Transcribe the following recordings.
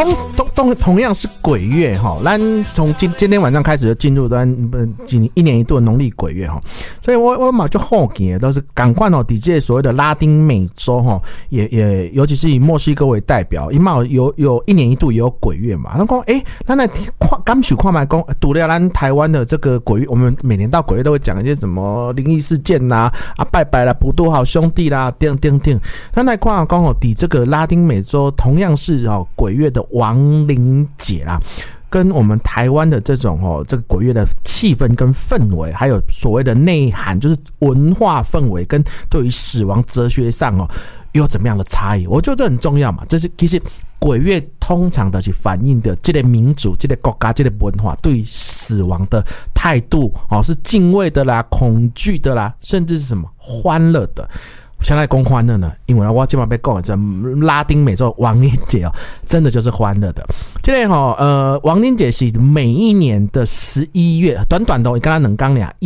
同样是鬼月哈，咱从今天晚上开始就进入一年一度的农历鬼月哈，所以我嘛就好奇都是赶快哦，底这所谓的拉丁美洲哈，也尤其是以墨西哥为代表，因为有一年一度也有鬼月嘛。那讲咱来感受看卖讲，除了咱台湾的这个鬼月，我们每年到鬼月都会讲一些什么灵异事件啦、拜拜啦、普渡好兄弟啦，等。咱来看讲哦，底这个拉丁美洲同样是鬼月的亡灵节啦。跟我们台湾的这种这个鬼月的气氛跟氛围，还有所谓的内涵，就是文化氛围跟对于死亡哲学上有怎么样的差异？我觉得这很重要嘛。这是其实鬼月通常的是反映的这个民族、这个国家、这个文化对于死亡的态度是敬畏的啦、恐惧的啦，甚至是什么欢乐的。现在讲欢乐呢，因为我今晚被讲的这拉丁美洲亡灵节真的就是欢乐的。这个亡灵节是每一年的11月，短短的刚刚两天俩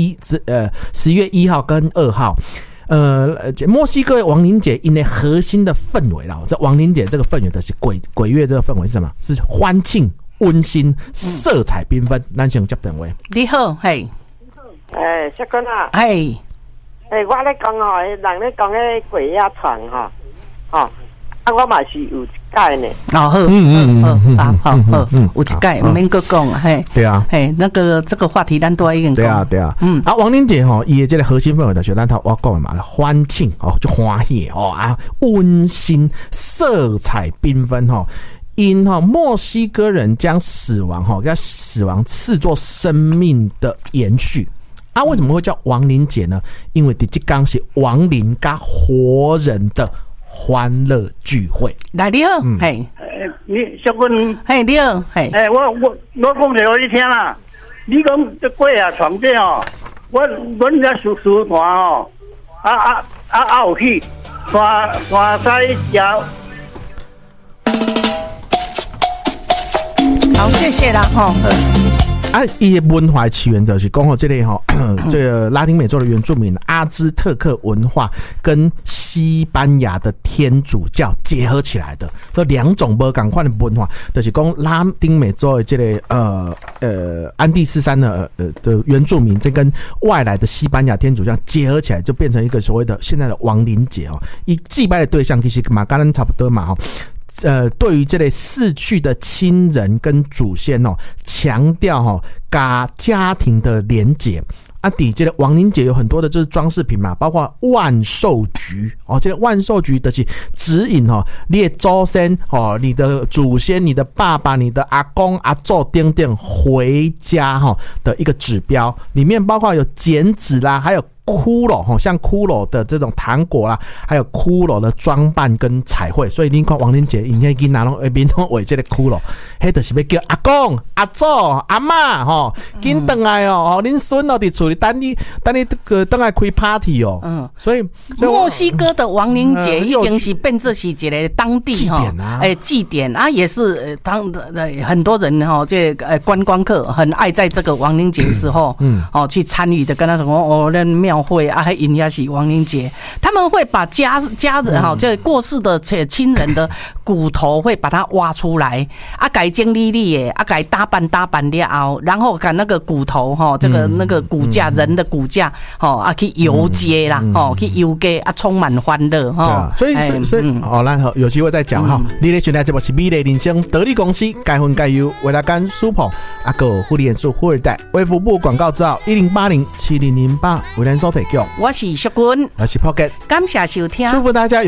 11月1号跟2号。墨西哥亡灵节因为核心的氛围啦，这亡灵节这个氛围的是鬼月这个氛围是什么？是欢庆、温馨、色彩缤纷。咱先接电话。 你好，嘿， 小君啊， 嘿。 我咧讲人咧讲咧鬼压床我嘛是有一届呢。 好，有一届唔免搁讲嘿。 对啊， 嘿，这个话题咱都已经讲。 对啊。亡灵节伊的这个核心氛围就是咱头我讲的嘛，欢庆就欢喜温馨、色彩缤纷因墨西哥人将死亡视作生命的延续。为什么会叫亡灵节呢？因为第这天是亡灵跟活人的欢乐聚会。 来，你好，嘿， 你小君， 嘿，你好，嘿， 我讲一个你听啦。你讲这鬼啊床这阮在苏团有去山西桥。 好，谢谢啦， 伊的文化起源就是讲这个这个拉丁美洲的原住民阿兹特克文化跟西班牙的天主教结合起来的，这两种不同的文化，就是讲拉丁美洲的这个安第斯山的原住民，这跟外来的西班牙天主教结合起来，就变成一个所谓的现在的亡灵节以祭拜的对象其实嘛跟咱差不多嘛对于这类逝去的亲人跟祖先强调家庭的连结。底这个亡灵节有很多的就是装饰品嘛，包括万寿菊这个万寿菊就是指引你的祖先你的祖先、你的爸爸、你的阿公阿祖等等回家的一个指标，里面包括有剪纸啦，还有骷髅像骷髅的这种糖果啦，还有骷髅的装扮跟彩绘，所以你看亡灵节应该给拿拢面拢画这个骷髅，迄就是要叫阿公、阿祖、阿嬷紧回来恁孙伫厝里等你等来开 party 所以墨西哥的亡灵节已经是变成是一个当地祭典也是很多人这观光客很爱在这个亡灵节的时候去参与的，跟他说那庙会因也是亡灵节，他们会把家人这过世的亲人的骨头会把它挖出来改整理的改打扮了后，然后把那个骨头这个那个骨架人的骨架去游街啦去游街充满欢乐所以咱有机会再讲你咧选择这部是美丽人生得力公司该分该优为了干 Super 个护理元素富二代卫福部广告之后10807008为咱所提供。 我是淑君， 我是 Pocket， 感谢收听， 祝福大家。